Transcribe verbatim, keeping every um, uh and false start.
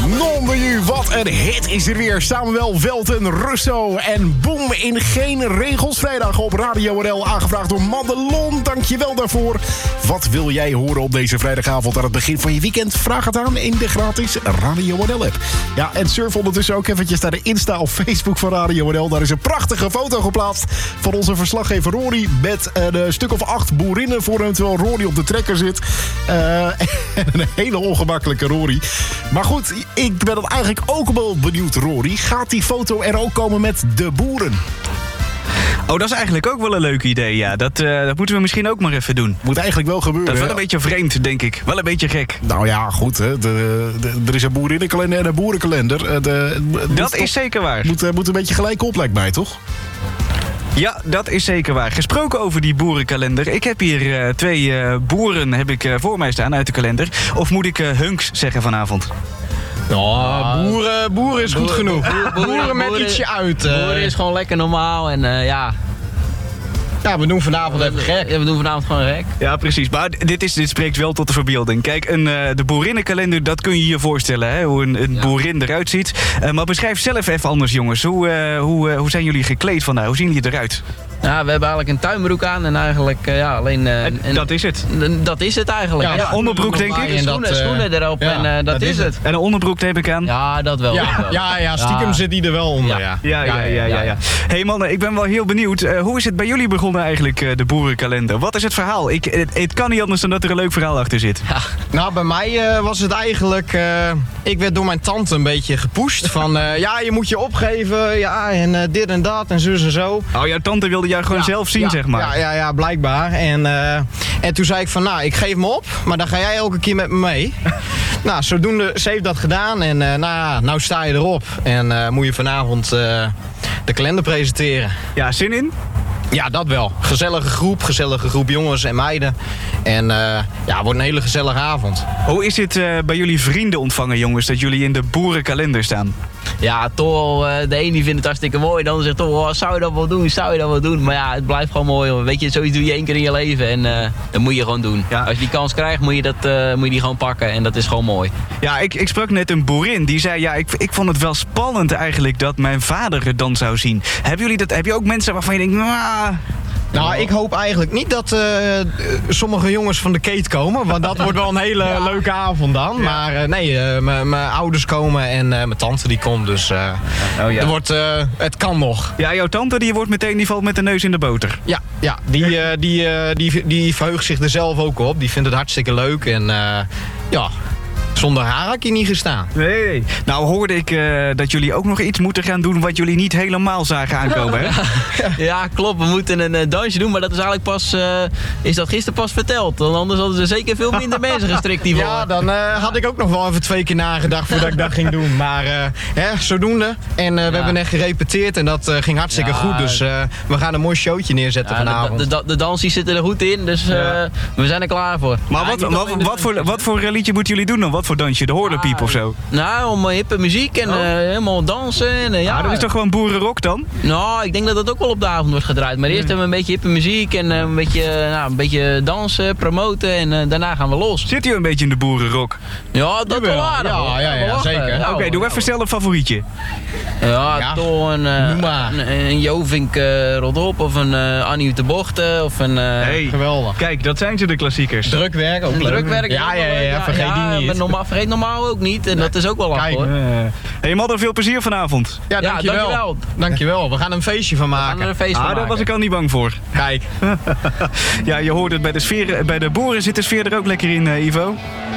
Non de u, wat een hit is er weer. Samuel Welten, Russo en Boom in Geen Regels. Vrijdag op Radio R L, aangevraagd door Madelon. Dankjewel daarvoor. Wat wil jij horen op deze vrijdagavond aan het begin van je weekend? Vraag het aan in de gratis Radio R L app. Ja, en surf ondertussen ook eventjes naar de Insta of Facebook van Radio R L. Daar is een prachtige foto geplaatst van onze verslaggever Rory met een stuk of acht boerinnen voor hem, terwijl Rory op de trekker zit. Uh, een hele ongemakkelijke Rory. Maar goed, ik ben het eigenlijk ook wel benieuwd, Rory. Gaat die foto er ook komen met de boeren? Oh, dat is eigenlijk ook wel een leuk idee, ja. Dat, uh, dat moeten we misschien ook maar even doen. Moet eigenlijk wel gebeuren. Dat is wel een beetje vreemd, denk ik. Wel een beetje gek. Nou ja, goed. Hè. De, de, er is een boerinnenkalender en een boerenkalender. De, de, dat is toch, zeker waar. Moet, moet een beetje gelijk op, lijkt mij, toch? Ja, dat is zeker waar. Gesproken over die boerenkalender. Ik heb hier uh, twee uh, boeren heb ik, uh, voor mij staan uit de kalender. Of moet ik uh, hunks zeggen vanavond? Oh, boeren, boeren is goed genoeg. Boeren, boeren, boeren met boeren, ietsje uit. Uh. Boeren is gewoon lekker normaal en uh, ja... Ja, we doen vanavond even gek. Ja, we doen vanavond gewoon gek. Ja, precies. Maar dit, is, dit spreekt wel tot de verbeelding. Kijk, een, uh, de boerinnenkalender, dat kun je je voorstellen, hè? Hoe een, een ja. boerin eruit ziet. Uh, maar beschrijf zelf even anders, jongens. Hoe, uh, hoe, uh, hoe zijn jullie gekleed vandaag? Hoe zien jullie eruit? Ja, we hebben eigenlijk een tuinbroek aan en eigenlijk uh, ja, alleen... Uh, en, en, dat is het? N- dat is het eigenlijk. Ja, ja. Onderbroek, denk ik? En schoenen, dat, uh, schoenen erop ja, en uh, dat, dat is het. het. En een onderbroek neem ik aan? Ja, dat wel. Ja, dat wel. ja, ja, stiekem ja. zit die er wel onder, ja. Ja, ja, ja. ja, ja, ja. Hey mannen, ik ben wel heel benieuwd. Uh, hoe is het bij jullie begonnen eigenlijk, uh, de boerenkalender? Wat is het verhaal? Ik, het, het kan niet anders dan dat er een leuk verhaal achter zit. Ja. Nou, bij mij uh, was het eigenlijk... Uh, ik werd door mijn tante een beetje gepusht. Van, uh, ja, je moet je opgeven. Ja, en uh, dit en dat en zus en zo. Oh, jouw tante wilde jou gewoon ja, zelf zien, ja, zeg maar. Ja, ja, ja, blijkbaar. En, uh, en toen zei ik van, nou, ik geef me op. Maar dan ga jij elke keer met me mee. Nou, zodoende, ze heeft dat gedaan. En uh, nou, nou sta je erop. En uh, moet je vanavond uh, de kalender presenteren. Ja, zin in? Ja, dat wel. Gezellige groep, gezellige groep jongens en meiden. En uh, ja, het wordt een hele gezellige avond. Hoe is het uh, bij jullie vrienden ontvangen, jongens, dat jullie in de boerenkalender staan? Ja, toch wel, uh, de een die vindt het hartstikke mooi. De ander zegt toch, oh, zou je dat wel doen, zou je dat wel doen? Maar ja, het blijft gewoon mooi. Hoor. Weet je, zoiets doe je één keer in je leven en uh, dat moet je gewoon doen. Ja. Als je die kans krijgt, moet je, dat, uh, moet je die gewoon pakken en dat is gewoon mooi. Ja, ik, ik sprak net een boerin, die zei, ja, ik, ik vond het wel spannend eigenlijk dat mijn vader het dan zou zien. Hebben jullie dat, heb je ook mensen waarvan je denkt, nou... Nou, ik hoop eigenlijk niet dat uh, sommige jongens van de Kate komen. Want dat wordt wel een hele ja. leuke avond dan. Ja. Maar uh, nee, uh, mijn ouders komen en uh, mijn tante die komt. Dus uh, oh, ja. er wordt, uh, het kan nog. Ja, jouw tante die wordt meteen, die valt met de neus in de boter. Ja, ja die, uh, die, uh, die, die verheugt zich er zelf ook op. Die vindt het hartstikke leuk. En uh, ja... Zonder haar had je niet gestaan. Nee. Nou hoorde ik uh, dat jullie ook nog iets moeten gaan doen wat jullie niet helemaal zagen aankomen, hè? Ja, klopt. We moeten een uh, dansje doen, maar dat is eigenlijk pas, uh, is dat gisteren pas verteld. Want anders hadden ze zeker veel minder mensen gestrikt hiervoor. Ja, dan uh, had ik ook nog wel even twee keer nagedacht voordat ik dat ging doen. Maar uh, hè, zodoende. En uh, we ja. hebben net gerepeteerd en dat uh, ging hartstikke ja. goed. Dus uh, we gaan een mooi showtje neerzetten ja, vanavond. De, de, de dansies zitten er goed in, dus uh, ja. we zijn er klaar voor. Maar ja, wat, wat, wat, wat, voor, wat voor liedje moeten jullie doen dan? Wat voor dansje? De horlepiep ah, of zo? Nou, om hippe muziek en oh. uh, helemaal dansen. En, uh, ja. Ah, dat is toch gewoon boerenrock dan? Nou, ik denk dat dat ook wel op de avond wordt gedraaid. Maar eerst mm. hebben we een beetje hippe muziek en uh, een, beetje, uh, nou, een beetje dansen, promoten en uh, daarna gaan we los. Zit u een beetje in de boerenrock? Ja, dat wel aardig. Ja, ja, ja, ja, zeker. Oké, okay, doe even snel een favorietje. Ja, ja. toch een, uh, een, een Jovink uh, Rodop of een uh, Annie de Bochten of een... Uh, hey, geweldig. Kijk, dat zijn ze de klassiekers. Drukwerk ook leuk. Drukwerk. Ja, ja, ja, ja, vergeet ja, die niet. Maar normaal, vergeet normaal ook niet en nee. dat is ook wel af hoor. Uh, hey Madden, veel plezier vanavond. Ja, dankjewel. Ja, dankjewel. dankjewel. We gaan een feestje van maken. We gaan er een feest ah, van daar maken. was ik al niet bang voor. Kijk. Ja, je hoort het bij de, sfeer, bij de boeren zit de sfeer er ook lekker in, uh, Ivo.